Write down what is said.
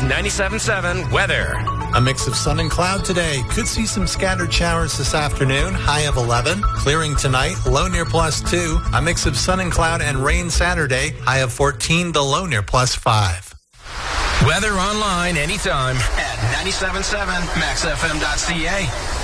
News 97.7 weather. A mix of sun and cloud today. Could see some scattered showers this afternoon. High of 11. Clearing tonight. Low near +2. A mix of sun and cloud and rain Saturday. High of 14. The low near +5. Weather online anytime at 97.7maxfm.ca.